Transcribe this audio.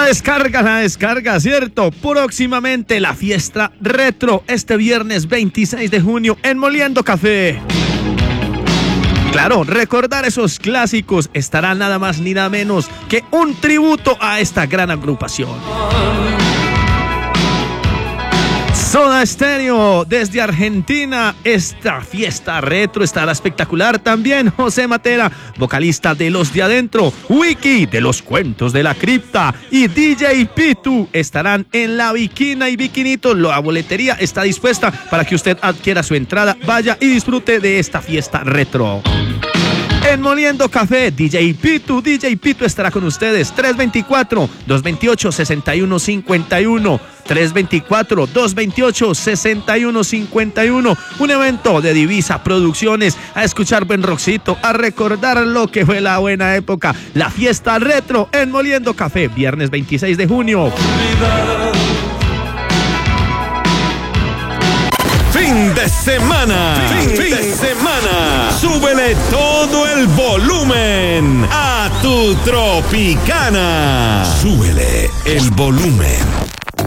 La descarga, ¿cierto? Próximamente la fiesta retro este viernes 26 de junio en Moliendo Café. Claro, recordar esos clásicos estará nada más ni nada menos que un tributo a esta gran agrupación. Soda Stereo desde Argentina. Esta fiesta retro estará espectacular. También José Matera, vocalista de Los de Adentro, Wiki de Los Cuentos de la Cripta y DJ Pitu estarán en la Bikina y Bikinito. La boletería está dispuesta para que usted adquiera su entrada, vaya y disfrute de esta fiesta retro. En Moliendo Café, DJ Pitu estará con ustedes. 324-228-6151. 324-228-6151. Un evento de Divisa Producciones, a escuchar buen rockcito, a recordar lo que fue la buena época. La fiesta retro en Moliendo Café, viernes 26 de junio. Fin de semana. Súbele todo el volumen a tu Tropicana. Súbele el volumen.